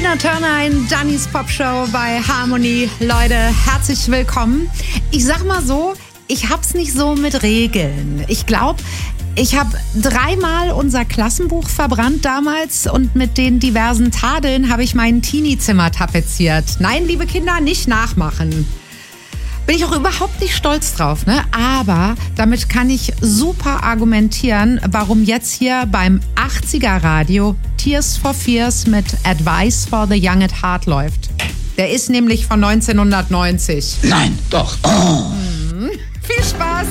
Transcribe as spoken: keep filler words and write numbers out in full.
Tina Turner in Giannis Popshow bei Harmony. Leute, herzlich willkommen. Ich sag mal so, ich hab's nicht so mit Regeln. Ich glaube, ich habe dreimal unser Klassenbuch verbrannt damals und mit den diversen Tadeln habe ich mein Teenie-Zimmer tapeziert. Nein, liebe Kinder, nicht nachmachen. Bin ich auch überhaupt nicht stolz drauf, ne? Aber damit kann ich super argumentieren, warum jetzt hier beim achtziger Radio Tears for Fears mit Advice for the Young at Heart läuft. Der ist nämlich von neunzehnhundertneunzig. Nein, doch. Oh. Hm, viel Spaß!